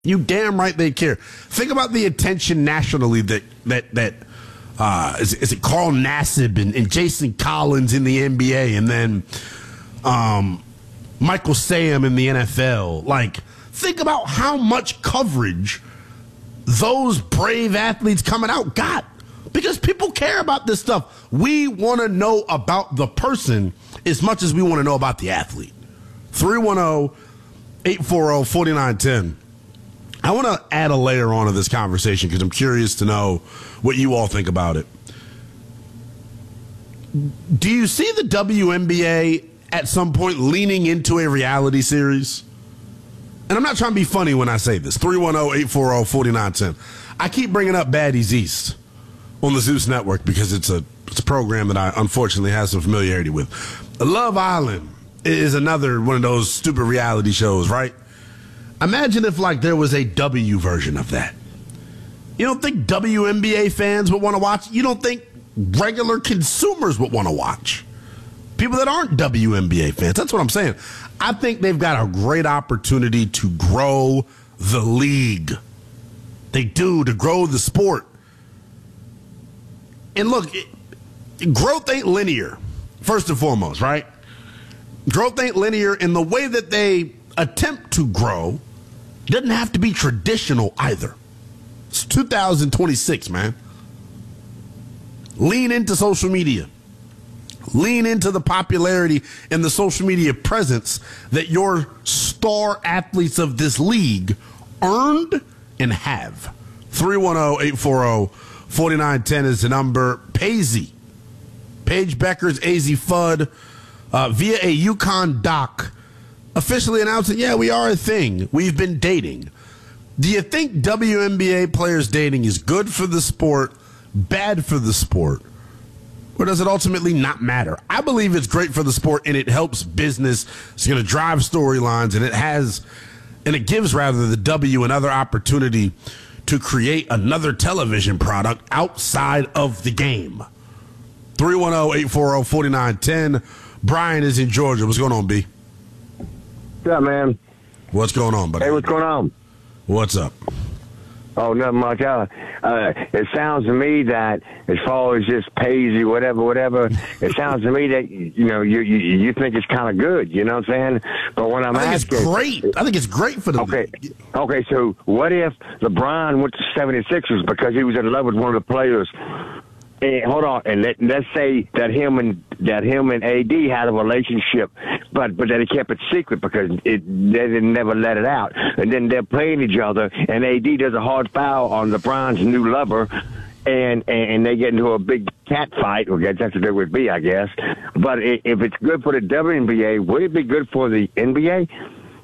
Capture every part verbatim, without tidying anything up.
You damn right they care. Think about the attention nationally that that that uh, is, is it Carl Nassib and, and Jason Collins in the N B A, and then um, Michael Sam in the N F L. Like, think about how much coverage those brave athletes coming out got, because people care about this stuff. We want to know about the person as much as we want to know about the athlete. three one zero, eight four zero, four nine one zero. I want to add a layer on to this conversation because I'm curious to know what you all think about it. Do you see the W N B A at some point leaning into a reality series? And I'm not trying to be funny when I say this. three one zero, eight four zero, four nine one zero. I keep bringing up Baddies East on the Zeus Network because it's a, it's a program that I unfortunately have some familiarity with. Love Island is another one of those stupid reality shows, right? Imagine if, like, there was a W version of that. You don't think W N B A fans would want to watch? You don't think regular consumers would want to watch? People that aren't W N B A fans. That's what I'm saying. I think they've got a great opportunity to grow the league. They do, to grow the sport. And look, it, growth ain't linear, first and foremost, right? Growth ain't linear, and the way that they attempt to grow doesn't have to be traditional either. It's two thousand twenty-six, man. Lean into social media. Lean into the popularity and the social media presence that your star athletes of this league earned and have. three one zero, eight four zero, four nine one zero is the number. Paisy, Paige Becker's A Z Fudd, uh, via a UConn doc, officially announcing, yeah, we are a thing. We've been dating. Do you think W N B A players dating is good for the sport, bad for the sport, or does it ultimately not matter? I believe it's great for the sport, and it helps business. It's going to drive storylines, and it has, and it gives rather the W another opportunity to create another television product outside of the game. three one zero, eight four zero, four nine one zero. Brian is in Georgia. What's going on, B? What's up, man? What's going on, buddy? Hey, what's going on? What's up? Oh, nothing much. Uh, uh, it sounds to me that as far as just pays you, whatever, whatever, it sounds to me that, you know, you you, you think it's kind of good, you know what I'm saying? But when I'm I think asking... it's great. I think it's great for the Okay, league. okay, so what if LeBron went to seventy-sixers because he was in love with one of the players? And hold on, and let, let's say that him and that him and A D had a relationship, but but that he kept it secret because it they didn't never let it out. And then they're playing each other, and A D does a hard foul on LeBron's new lover, and and they get into a big cat fight. Well, that's what it would be, I guess. But if it's good for the W N B A, would it be good for the N B A?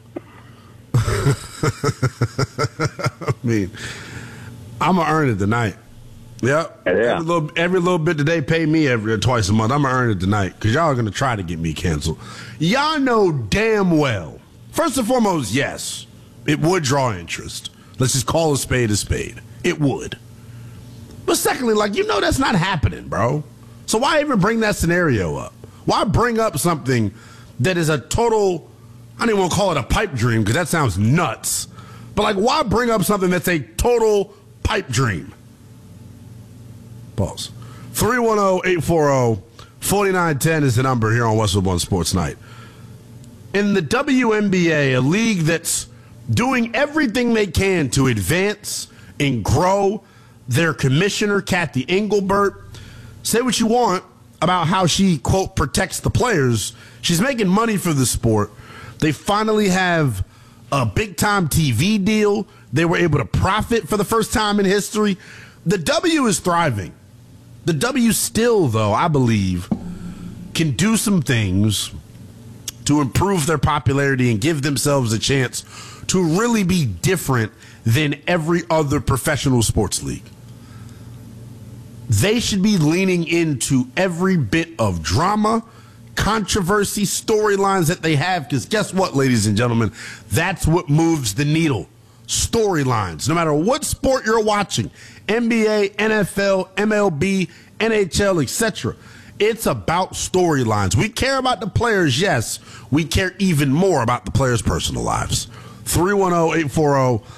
I mean, I'm gonna earn it tonight. Yep. Yeah. Every little, every little bit that they pay me every twice a month, I'm going to earn it tonight because y'all are going to try to get me canceled. Y'all know damn well. First and foremost, yes, it would draw interest. Let's just call a spade a spade. It would. But secondly, like, you know that's not happening, bro. So why even bring that scenario up? Why bring up something that is a total, I don't even want to call it a pipe dream because that sounds nuts. But, like, why bring up something that's a total pipe dream? Pause. three one zero, eight four zero, four nine one zero is the number here on Westwood One Sports Night. In the W N B A, a league that's doing everything they can to advance and grow, their commissioner, Kathy Engelbert, say what you want about how she, quote, protects the players. She's making money for the sport. They finally have a big-time T V deal. They were able to profit for the first time in history. The W is thriving. The W still, though, I believe, can do some things to improve their popularity and give themselves a chance to really be different than every other professional sports league. They should be leaning into every bit of drama, controversy, storylines that they have, because guess what, ladies and gentlemen? That's what moves the needle. Storylines. No matter what sport you're watching, N B A, N F L, M L B, N H L, et cetera. It's about storylines. We care about the players, yes. We care even more about the players' personal lives. three one zero, eight four zero,